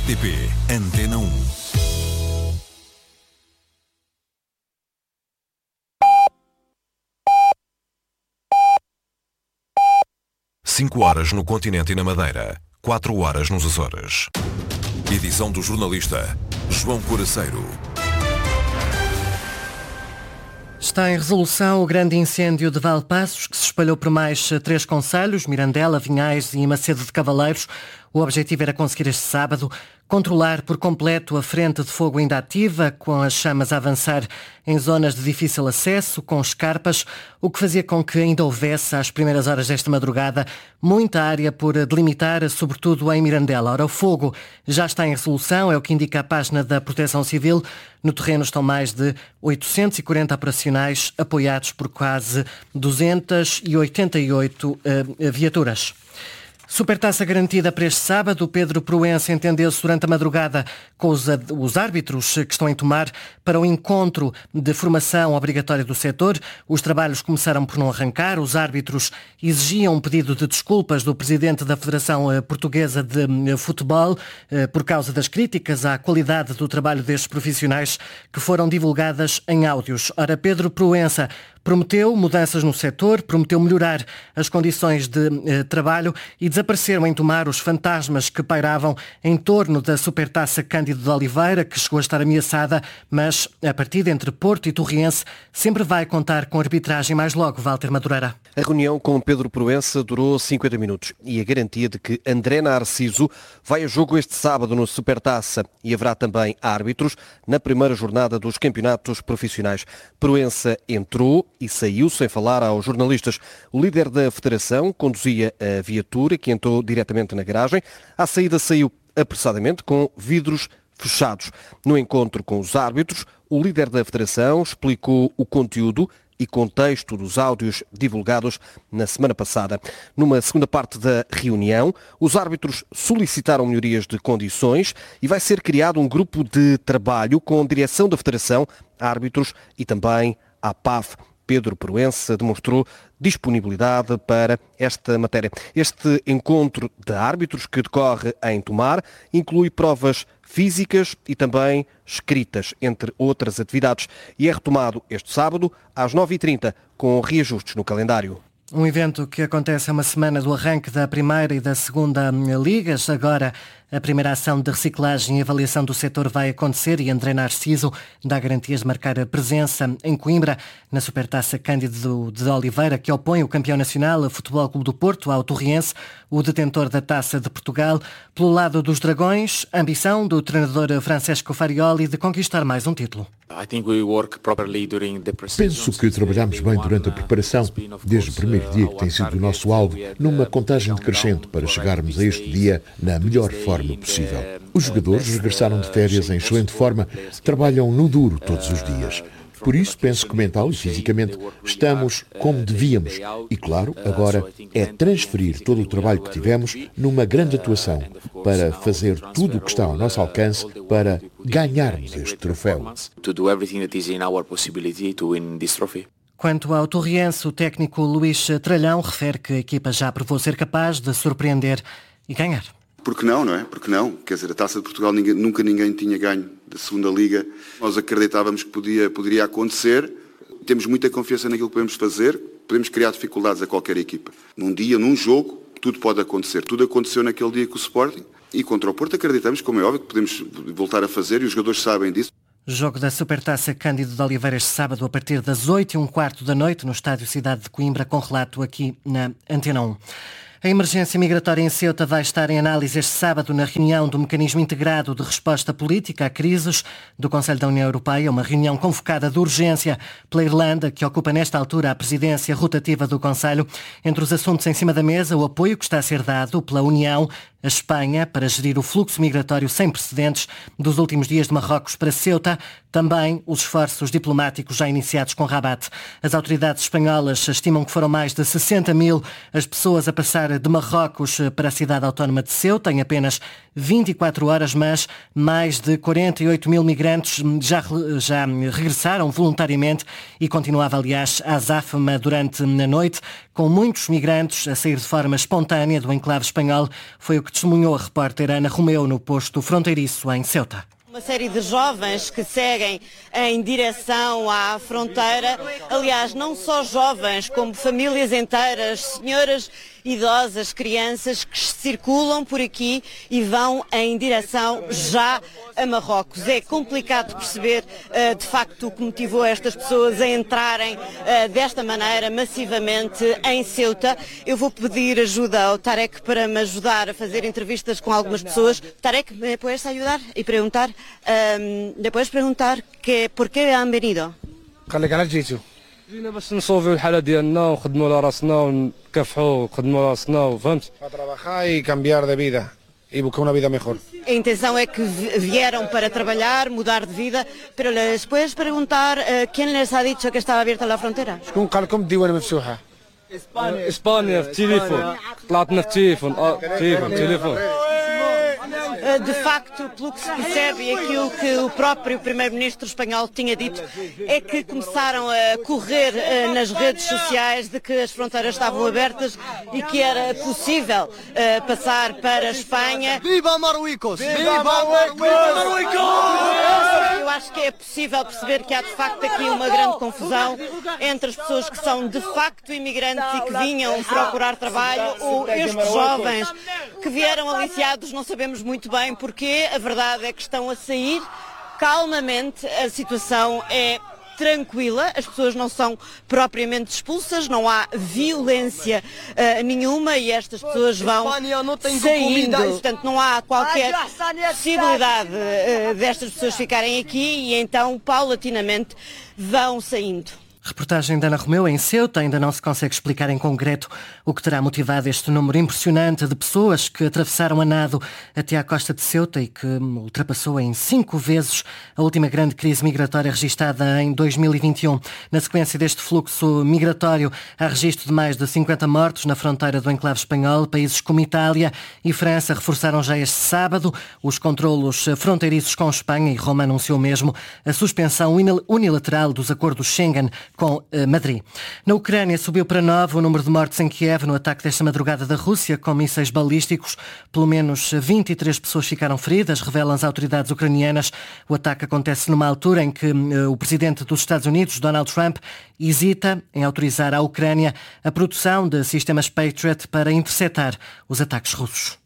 RTP Antena 1. Cinco horas no continente e na Madeira, 4 horas nos Açores. Edição do jornalista João Coraceiro. Está em resolução o grande incêndio de Valpassos, que se espalhou por mais 3 concelhos, Mirandela, Vinhais e Macedo de Cavaleiros. O objetivo era conseguir este sábado controlar por completo a frente de fogo ainda ativa, com as chamas a avançar em zonas de difícil acesso, com escarpas, o que fazia com que ainda houvesse, às primeiras horas desta madrugada, muita área por delimitar, sobretudo em Mirandela. Ora, o fogo já está em resolução, é o que indica a página da Proteção Civil. No terreno estão mais de 840 operacionais, apoiados por quase 288 viaturas. Supertaça garantida para este sábado. Pedro Proença entendeu-se durante a madrugada com os árbitros que estão em Tomar para o encontro de formação obrigatória do setor. Os trabalhos começaram por não arrancar. Os árbitros exigiam um pedido de desculpas do presidente da Federação Portuguesa de Futebol por causa das críticas à qualidade do trabalho destes profissionais que foram divulgadas em áudios. Ora, Pedro Proença prometeu mudanças no setor, prometeu melhorar as condições de trabalho e desapareceram em Tomar os fantasmas que pairavam em torno da Supertaça Cândido de Oliveira, que chegou a estar ameaçada, mas a partida entre Porto e Torriense sempre vai contar com arbitragem mais logo. Walter Madureira. A reunião com Pedro Proença durou 50 minutos e a garantia de que André Narciso vai a jogo este sábado no Supertaça e haverá também árbitros na primeira jornada dos campeonatos profissionais. Proença entrou e saiu sem falar aos jornalistas. O líder da federação conduzia a viatura que entrou diretamente na garagem. À saída saiu apressadamente com vidros fechados. No encontro com os árbitros, o líder da federação explicou o conteúdo e contexto dos áudios divulgados na semana passada. Numa segunda parte da reunião, os árbitros solicitaram melhorias de condições e vai ser criado um grupo de trabalho com direção da federação, árbitros e também a PAF. Pedro Proença demonstrou disponibilidade para esta matéria. Este encontro de árbitros que decorre em Tomar inclui provas físicas e também escritas, entre outras atividades, e é retomado este sábado às 9h30 com reajustes no calendário. Um evento que acontece a uma semana do arranque da primeira e da segunda ligas. Agora a primeira ação de reciclagem e avaliação do setor vai acontecer e André Narciso dá garantias de marcar a presença em Coimbra na Supertaça Cândido de Oliveira, que opõe o campeão nacional, o Futebol Clube do Porto, ao Torriense, o detentor da Taça de Portugal. Pelo lado dos Dragões, a ambição do treinador Francesco Farioli de conquistar mais um título. Penso que trabalhamos bem durante a preparação, desde o primeiro dia que tem sido o nosso alvo, numa contagem decrescente para chegarmos a este dia na melhor forma possível. Os jogadores regressaram de férias em excelente forma, trabalham no duro todos os dias. Por isso, penso que mental e fisicamente estamos como devíamos. E claro, agora é transferir todo o trabalho que tivemos numa grande atuação para fazer tudo o que está ao nosso alcance para ganharmos este troféu. Quanto ao Torriense, o técnico Luís Tralhão refere que a equipa já provou ser capaz de surpreender e ganhar. Porque não é? Porque não? Quer dizer, a Taça de Portugal nunca ninguém tinha ganho da segunda Liga. Nós acreditávamos que poderia acontecer. Temos muita confiança naquilo que podemos fazer. Podemos criar dificuldades a qualquer equipa. Num dia, num jogo, tudo pode acontecer. Tudo aconteceu naquele dia com o Sporting. E contra o Porto acreditamos, como é óbvio, que podemos voltar a fazer e os jogadores sabem disso. Jogo da Supertaça Cândido de Oliveira este sábado a partir das 8h15 da noite no Estádio Cidade de Coimbra, com relato aqui na Antena 1. A emergência migratória em Ceuta vai estar em análise este sábado na reunião do Mecanismo Integrado de Resposta Política a Crises do Conselho da União Europeia, uma reunião convocada de urgência pela Irlanda, que ocupa nesta altura a presidência rotativa do Conselho. Entre os assuntos em cima da mesa, o apoio que está a ser dado pela União a Espanha para gerir o fluxo migratório sem precedentes dos últimos dias de Marrocos para Ceuta, também os esforços diplomáticos já iniciados com Rabat. As autoridades espanholas estimam que foram mais de 60 mil as pessoas a passar de Marrocos para a cidade autónoma de Ceuta em apenas 24 horas, mas mais de 48 mil migrantes já regressaram voluntariamente e continuava, aliás, a azáfama durante a noite, com muitos migrantes a sair de forma espontânea do enclave espanhol. Foi o que que testemunhou a repórter Ana Romeu no posto fronteiriço em Ceuta. Uma série de jovens que seguem em direção à fronteira, aliás, não só jovens, como famílias inteiras, senhoras idosas, crianças que circulam por aqui e vão em direção já a Marrocos. É complicado perceber de facto o que motivou estas pessoas a entrarem desta maneira massivamente em Ceuta. Eu vou pedir ajuda ao Tarek para me ajudar a fazer entrevistas com algumas pessoas. Tarek, ¿me puedes ayudar y preguntar? ¿Le puedes preguntar por qué han venido? خليك على جيتو جينا باش نصوفيو الحاله ديالنا ونخدموا على راسنا ونكافحوا ونخدموا على راسنا وفهمت trabajar y cambiar de vida y buscar una vida mejor. A intenção é que vieram para trabalhar, mudar de vida, pero les puedes preguntar quién les ha dicho que estaba abierta la frontera? شكون قال لكم الديوانه مفتوحه؟ اسبانيا في التليفون طلعتنا في التليفون De facto, pelo que se percebe e aquilo que o próprio primeiro-ministro espanhol tinha dito, é que começaram a correr nas redes sociais de que as fronteiras estavam abertas e que era possível passar para a Espanha. Viva Marruecos! Viva Marruecos! Eu acho que é possível perceber que há de facto aqui uma grande confusão entre as pessoas que são de facto imigrantes e que vinham procurar trabalho ou estes jovens que vieram aliciados, não sabemos muito bem porquê. A verdade é que estão a sair calmamente, a situação é tranquila, as pessoas não são propriamente expulsas, não há violência nenhuma e estas pessoas vão saindo. Portanto, não há qualquer possibilidade destas pessoas ficarem aqui e então, paulatinamente, vão saindo. Reportagem de Ana Romeu em Ceuta. Ainda não se consegue explicar em concreto o que terá motivado este número impressionante de pessoas que atravessaram a nado até à costa de Ceuta e que ultrapassou em 5 vezes a última grande crise migratória registada em 2021. Na sequência deste fluxo migratório, há registro de mais de 50 mortos na fronteira do enclave espanhol. Países como Itália e França reforçaram já este sábado os controlos fronteiriços com Espanha e Roma anunciou mesmo a suspensão unilateral dos acordos Schengen com Madrid. Na Ucrânia subiu para 9 o número de mortes em Kiev no ataque desta madrugada da Rússia com mísseis balísticos. Pelo menos 23 pessoas ficaram feridas, revelam as autoridades ucranianas. O ataque acontece numa altura em que o presidente dos Estados Unidos, Donald Trump, hesita em autorizar à Ucrânia a produção de sistemas Patriot para interceptar os ataques russos.